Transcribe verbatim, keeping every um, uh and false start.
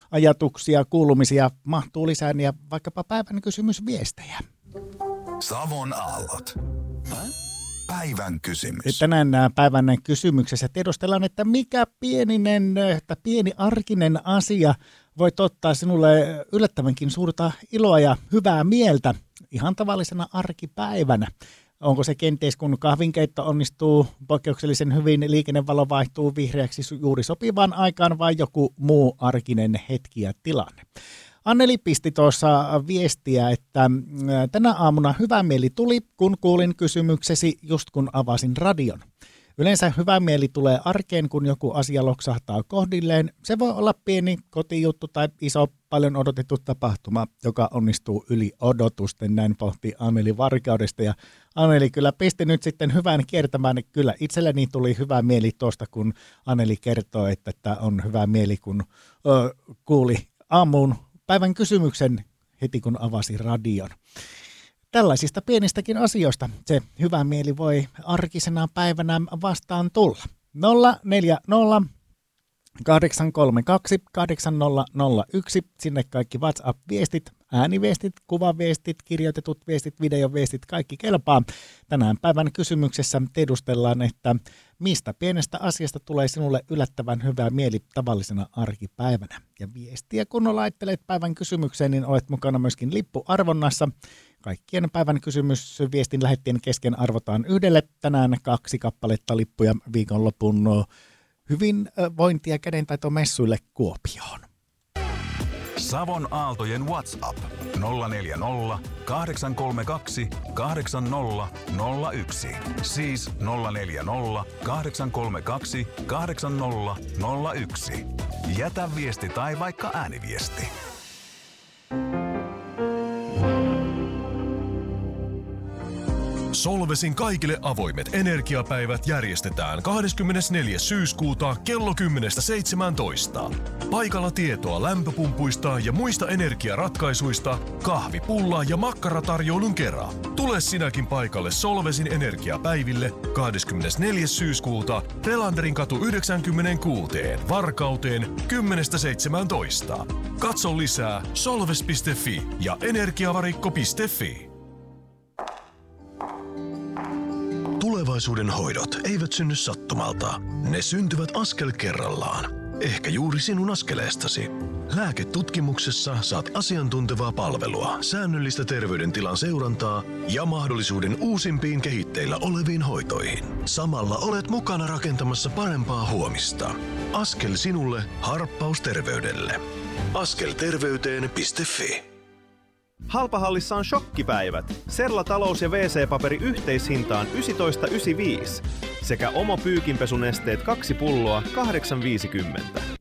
ajatuksia, kuulumisia mahtuu lisään ja vaikkapa päivän kysymysviestejä. Savon aallot. Päivän kysymys. Tänään nämä päivän kysymyksessä tiedostellaan, että mikä pieninen, että pieni arkinen asia voi ottaa sinulle yllättävänkin suurta iloa ja hyvää mieltä ihan tavallisena arkipäivänä. Onko se kenties, kun kahvinkeitto onnistuu poikkeuksellisen hyvin, liikennevalo vaihtuu vihreäksi juuri sopivaan aikaan vai joku muu arkinen hetki ja tilanne? Anneli pisti tuossa viestiä, että tänä aamuna hyvä mieli tuli, kun kuulin kysymyksesi just kun avasin radion. Yleensä hyvä mieli tulee arkeen, kun joku asia loksahtaa kohdilleen. Se voi olla pieni kotijuttu tai iso, paljon odotettu tapahtuma, joka onnistuu yli odotusten. Näin pohti Anneli Varkaudesta. Ja Anneli kyllä pisti nyt sitten hyvän kiertämään. Kyllä itselleni tuli hyvä mieli tuosta, kun Anneli kertoo, että tämä on hyvä mieli, kun ö, kuuli aamuun päivän kysymyksen heti, kun avasi radion. Tällaisista pienistäkin asioista se hyvä mieli voi arkisena päivänä vastaan tulla. nolla neljä nolla kahdeksan kolme kaksi kahdeksan nolla nolla yksi. Sinne kaikki WhatsApp-viestit, ääniviestit, kuvaviestit, kirjoitetut viestit, videoviestit, kaikki kelpaa. Tänään päivän kysymyksessä tiedustellaan, että mistä pienestä asiasta tulee sinulle yllättävän hyvää mieli tavallisena arkipäivänä. Ja viestiä kun laittelet päivän kysymykseen, niin olet mukana myöskin lippuarvonnassa. Kaikkien päivän kysymysviestin lähettien kesken arvotaan yhdelle tänään kaksi kappaletta lippuja viikonlopun hyvinvointia kädentaitomessuille Kuopioon. Savon aaltojen WhatsApp nolla neljä nolla kahdeksan kolme kaksi kahdeksan nolla nolla yksi. Siis nolla neljä nolla kahdeksan kolme kaksi kahdeksan nolla nolla yksi. Jätä viesti tai vaikka ääniviesti. Solvesin kaikille avoimet energiapäivät järjestetään kahdeskymmenesneljäs syyskuuta kello kymmenestä seitsemääntoista. Paikalla tietoa lämpöpumpuista ja muista energiaratkaisuista, kahvipulla ja makkaratarjoulun kerran. Tule sinäkin paikalle Solvesin energiapäiville kahdeskymmenesneljäs syyskuuta Relanderin katu yhdeksänkymmentäkuusi Varkauteen kymmenestä seitsemääntoista. Katso lisää solves piste fi ja energiavarikko piste fi. Tulevaisuuden hoidot eivät synny sattumalta. Ne syntyvät askel kerrallaan. Ehkä juuri sinun askeleestasi. Lääketutkimuksessa saat asiantuntevaa palvelua, säännöllistä terveydentilan seurantaa ja mahdollisuuden uusimpiin kehitteillä oleviin hoitoihin. Samalla olet mukana rakentamassa parempaa huomista. Askel sinulle, harppaus terveydelle. askelterveyteen piste fi. Halpahallissa on shokkipäivät. Serla talous- ja wc-paperi yhteishintaan yksitoista yhdeksänkymmentäviisi sekä Omo pyykinpesunesteet kaksi pulloa kahdeksan viisikymmentä.